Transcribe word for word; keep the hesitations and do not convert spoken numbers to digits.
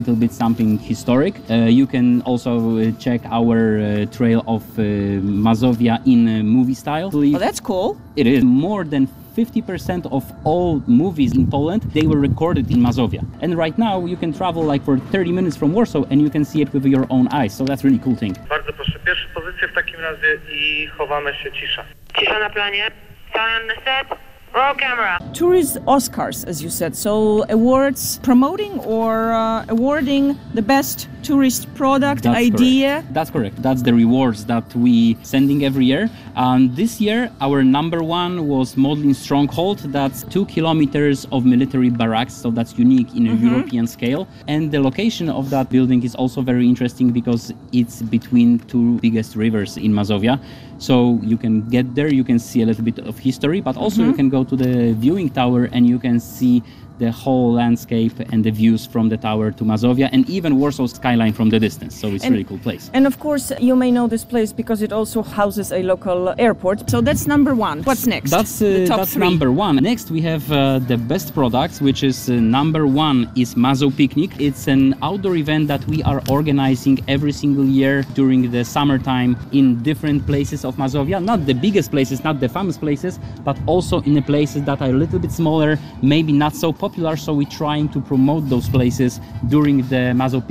little bit something historic. Uh, you can also uh, check our uh, trail of uh, Mazovia in uh, movie style. Oh, that's cool. It is more than fifty percent of all movies in Poland, they were recorded in Mazovia. And right now you can travel like for thirty minutes from Warsaw and you can see it with your own eyes. So that's really cool thing. Bardzo proszę, pierwsze pozycje w takim razie i chowamy się, cisza. Cisza na planie. Time on the set. Roll camera. Tourist Oscars, as you said, so awards promoting or uh, awarding the best tourist product, That's idea. Correct. That's correct. That's the rewards that we sending every year. And this year, our number one was Modlin Stronghold. That's two kilometers of military barracks, so that's unique in a mm-hmm. European scale. And the location of that building is also very interesting because it's between two biggest rivers in Mazovia. So you can get there, you can see a little bit of history, but also mm-hmm. you can go to the viewing tower and you can see the whole landscape and the views from the tower to Mazovia and even Warsaw skyline from the distance. So it's a really cool place. And of course, you may know this place because it also houses a local airport. So that's number one. What's next? That's, uh, the top that's three. number one. Next, we have uh, the best products, which is uh, number one is Mazo Picnic. It's an outdoor event that we are organizing every single year during the summertime in different places of Mazovia. Not the biggest places, not the famous places, but also in the places that are a little bit smaller, maybe not so popular. So we're trying to promote those places during the Mazo Picnic